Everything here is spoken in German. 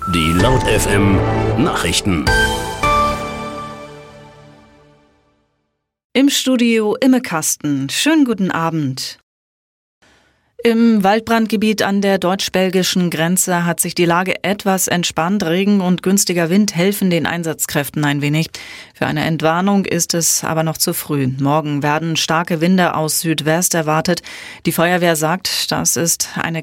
Die Laut FM Nachrichten. Im Studio Imme Kasten. Schönen guten Abend. Im Waldbrandgebiet an der deutsch-belgischen Grenze hat sich die Lage etwas entspannt. Regen und günstiger Wind helfen den Einsatzkräften ein wenig. Für eine Entwarnung ist es aber noch zu früh. Morgen werden starke Winde aus Südwest erwartet. Die Feuerwehr sagt, das ist eine